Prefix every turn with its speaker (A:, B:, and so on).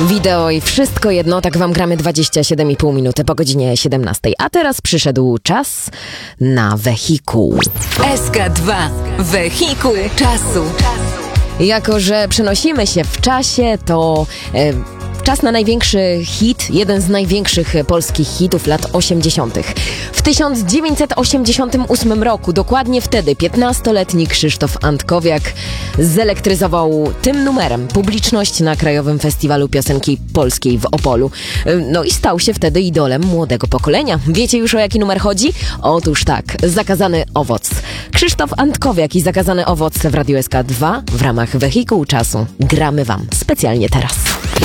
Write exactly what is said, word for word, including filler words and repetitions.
A: Wideo i wszystko jedno, tak wam gramy dwadzieścia siedem i pół minuty po godzinie siedemnastej. A teraz przyszedł czas na wehikuł.
B: S K dwa. Wehikuł czasu.
A: Jako że przenosimy się w czasie, to e, czas na największy hit, jeden z największych polskich hitów lat osiemdziesiątych. W tysiąc dziewięćset osiemdziesiątym ósmym roku, dokładnie wtedy, piętnastoletni Krzysztof Antkowiak zelektryzował tym numerem publiczność na Krajowym Festiwalu Piosenki Polskiej w Opolu. No i stał się wtedy idolem młodego pokolenia. Wiecie już, o jaki numer chodzi? Otóż tak, Zakazany owoc. Krzysztof Antkowiak i Zakazany owoc w Radiu S K dwa w ramach Wehikuł czasu gramy wam specjalnie teraz.